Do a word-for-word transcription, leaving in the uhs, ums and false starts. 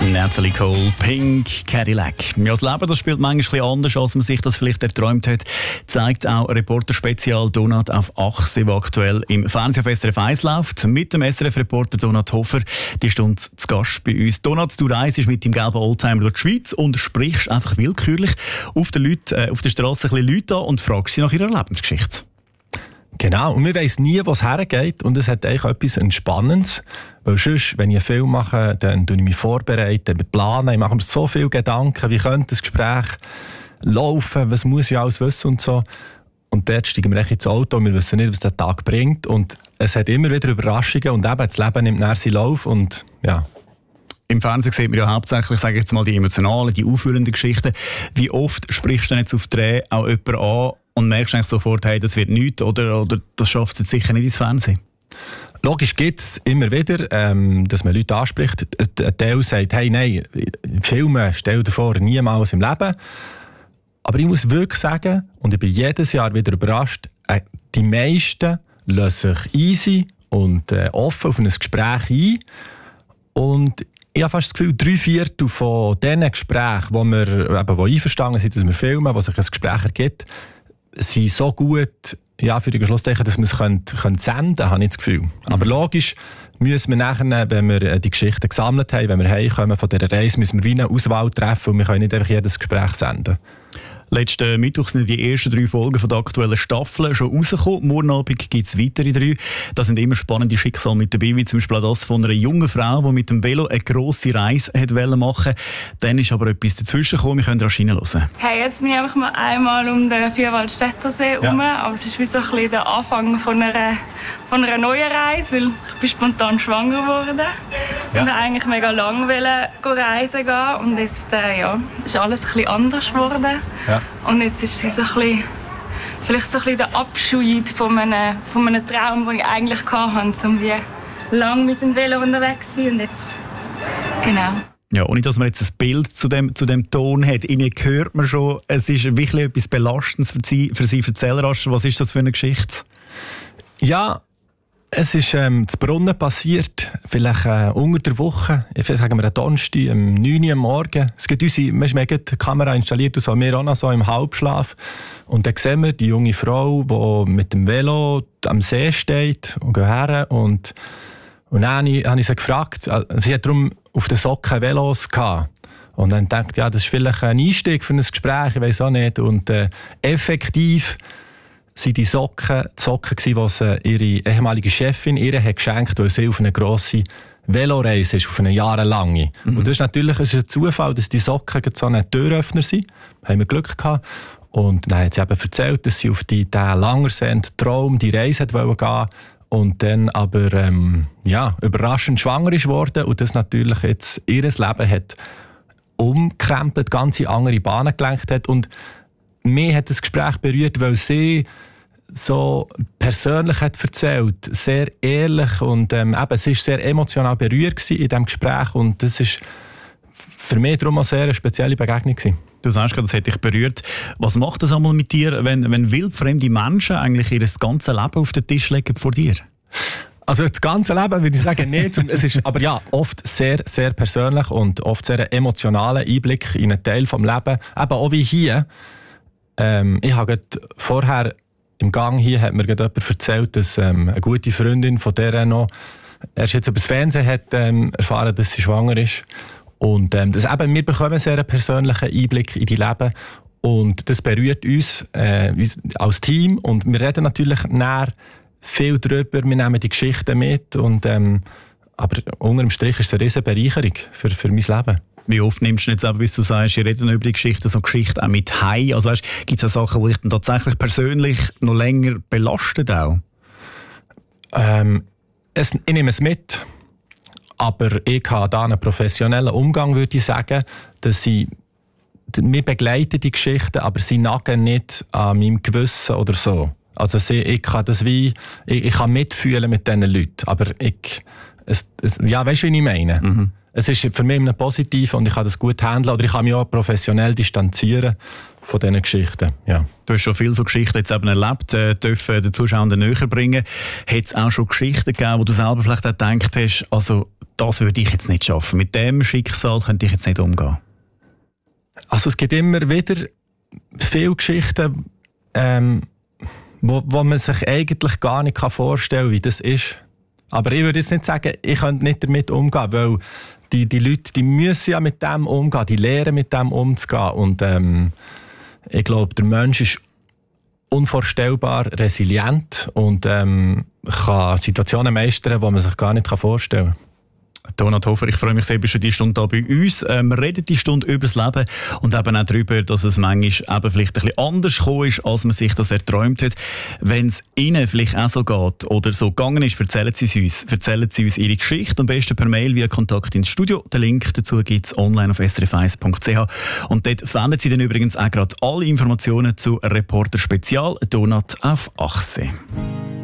Natalie Cole, Pink Cadillac. Ja, das Leben das spielt manchmal ein bisschen anders, als man sich das vielleicht erträumt hat, zeigt auch ein Reporterspezial Donut auf Achse, das aktuell im Fernsehen auf S R F eins läuft. Mit dem S R F-Reporter Donat Hofer, die Stunde zu Gast bei uns. Donat, du reist mit deinem gelben Oldtimer durch die Schweiz und sprichst einfach willkürlich auf der, Leute, äh, auf der Straße ein bisschen Leute an und fragst sie nach ihrer Lebensgeschichte. Genau, und man weiss nie, wo es hergeht und es hat eigentlich etwas Entspannendes, weil sonst, wenn ich einen Film mache, dann tue ich mich vorbereiten, plane, ich mache mir so viele Gedanken, wie könnte das Gespräch laufen, was muss ich alles wissen und so. Und dort steigen wir echt ins Auto und wir wissen nicht, was der Tag bringt und es hat immer wieder Überraschungen und eben das Leben nimmt nachher seinen Lauf und ja. Im Fernsehen sieht man ja hauptsächlich, sage ich jetzt mal, die emotionalen, die aufführenden Geschichten. Wie oft sprichst du denn jetzt auf Dreh auch jemanden an und merkst eigentlich sofort, hey, das wird nichts oder, oder das schafft es jetzt sicher nicht ins Fernsehen? Logisch gibt es immer wieder, ähm, dass man Leute anspricht. Ein Teil sagt, hey, nein, Filme, stell dir vor, niemals im Leben. Aber ich muss wirklich sagen, und ich bin jedes Jahr wieder überrascht, äh, die meisten lassen sich easy und äh, offen auf ein Gespräch ein. Und ich habe fast das Gefühl, drei Viertel von diesen Gesprächen, wo wir eben, wo einverstanden sind, dass wir filmen, wo sich ein Gespräch ergibt, sind so gut, ja, für die Schlusszeichen, dass wir es können, können senden können, habe ich das Gefühl. Mhm. Aber logisch müssen wir nachher, wenn wir die Geschichten gesammelt haben, wenn wir heimkommen von dieser Reise, müssen wir wie eine Auswahl treffen und wir können nicht einfach jedes Gespräch senden. Letzten Mittwoch sind die ersten drei Folgen von der aktuellen Staffel schon rausgekommen. Morgen Abend gibt es weitere drei. Da sind immer spannende Schicksale mit dabei, wie zum Beispiel auch das von einer jungen Frau, die mit dem Velo eine grosse Reise machen wollte. Dann ist aber etwas dazwischen gekommen. Wir können rasch hineinhören. Hey, jetzt bin ich einfach mal einmal um den Vierwaldstättersee herum. Ja. Aber es ist wie so ein bisschen der Anfang von einer, von einer neuen Reise, weil ich bin spontan schwanger geworden. Ja. Und eigentlich mega lang reisen gehen. Und jetzt äh, ja, ist alles ein bisschen anders geworden. Ja. Und jetzt ist es wie so ein bisschen, vielleicht so ein bisschen der Abschied von einem, von einem Traum, den ich eigentlich hatte, um wie lang mit dem Velo unterwegs zu sein. Und jetzt, genau. Ja, ohne dass man jetzt ein Bild zu dem, zu dem Ton hat, Ihnen hört man schon, es ist wirklich etwas Belastendes für Sie. Für Sie. Erzähl rasch, was ist das für eine Geschichte? Ja, es ist ähm, zu Brunnen passiert, vielleicht äh, unter der Woche, vielleicht sagen wir am Donnerstag, um neun Uhr am Morgen. Es gibt unsere, wir haben die Kamera installiert, und so, wir auch noch so im Halbschlaf. Und dann sehen wir die junge Frau, die mit dem Velo am See steht und geht her. Und, und dann habe ich, habe ich sie gefragt, sie hat darum auf den Socken Velos gehabt. Und dann dachte ich, ja, das ist vielleicht ein Einstieg für ein Gespräch, ich weiß auch nicht. Und äh, effektiv waren die Socken die Socken, die sie ihre ehemalige Chefin ihr hat geschenkt, weil sie auf eine grosse Veloreise ist, auf eine jahrelange. Mhm. Und das ist natürlich es ist ein Zufall, dass die Socken so ein Türöffner sind. Da haben wir Glück gehabt. Und dann hat sie eben erzählt, dass sie auf die, diesen langersehnten Traum, die Reise wollte gehen und dann aber ähm, ja, überraschend schwanger ist worden und das natürlich jetzt ihr Leben hat umgekrempelt, ganz in andere Bahnen gelenkt hat. Und mich hat das Gespräch berührt, weil sie so persönlich hat erzählt, sehr ehrlich und ähm, eben, sie war sehr emotional berührt in diesem Gespräch und das ist für mich darum auch sehr eine spezielle Begegnung gewesen. Du sagst gerade, das hat dich berührt. Was macht das einmal mit dir, wenn, wenn wildfremde Menschen eigentlich ihr ganzes Leben auf den Tisch legen vor dir? Also das ganze Leben würde ich sagen nicht. Es ist aber ja oft sehr, sehr persönlich und oft sehr emotionaler Einblick in einen Teil des Lebens. Eben auch wie hier. Ähm, ich habe vorher im Gang hier hat mir jemand erzählt, dass ähm, eine gute Freundin von der noch erst jetzt über das Fernsehen hat ähm, erfahren, dass sie schwanger ist. Und ähm, das eben, wir bekommen einen sehr persönlichen Einblick in die Leben und das berührt uns, äh, uns als Team und wir reden natürlich näher viel darüber, wir nehmen die Geschichten mit und ähm, aber unter dem Strich ist es eine riesige Bereicherung für, für mein Leben. Wie oft nimmst du jetzt aber, wie du sagst, ihr redet über die Geschichten, so Geschichten auch mit heim? Also weißt, gibt es auch Sachen, die dich dann tatsächlich persönlich noch länger belasten auch? Ähm, es, ich nehme es mit, aber ich habe da einen professionellen Umgang, würde ich sagen, dass sie wir begleiten die Geschichten, aber sie nagen nicht an meinem Gewissen oder so. Also sie, ich kann das wie, ich, ich kann mitfühlen mit diesen Leuten, aber ich, es, es, ja, weißt du, wie ich meine? Mhm. es ist für mich immer positiv und ich kann das gut handeln oder ich kann mich auch professionell distanzieren von diesen Geschichten. Ja. Du hast schon viele so Geschichten jetzt eben erlebt, äh, dürfen den Zuschauern näher bringen. Hat es auch schon Geschichten gegeben, wo du selber vielleicht auch gedacht hast, also das würde ich jetzt nicht schaffen, mit dem Schicksal könnte ich jetzt nicht umgehen? Also es gibt immer wieder viele Geschichten, ähm, wo, wo man sich eigentlich gar nicht vorstellen kann, wie das ist. Aber ich würde jetzt nicht sagen, ich könnte nicht damit umgehen, weil die, die Leute, die müssen ja mit dem umgehen, die lernen mit dem umzugehen. Und ähm, ich glaube, der Mensch ist unvorstellbar resilient und ähm, kann Situationen meistern, die man sich gar nicht vorstellen kann. Donat Hofer, ich freue mich sehr, bist du die Stunde da bei uns. Ähm, wir reden die Stunde über das Leben und eben auch darüber, dass es manchmal eben vielleicht ein bisschen anders gekommen ist, als man sich das erträumt hat. Wenn es Ihnen vielleicht auch so geht oder so gegangen ist, erzählen Sie es uns. Erzählen Sie uns Ihre Geschichte, am besten per Mail via Kontakt ins Studio. Den Link dazu gibt es online auf s r f eins punkt c h. Und dort finden Sie dann übrigens auch gerade alle Informationen zu Reporter Spezial Donat auf Achse.